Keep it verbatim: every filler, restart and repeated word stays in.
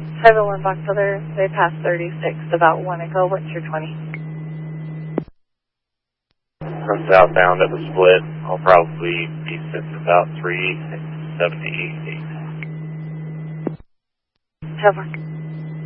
seven one Box Elder, they passed thirty-six about one ago. What's your twenty? From southbound at the split, I'll probably be sent about three seventy-eight. Have one.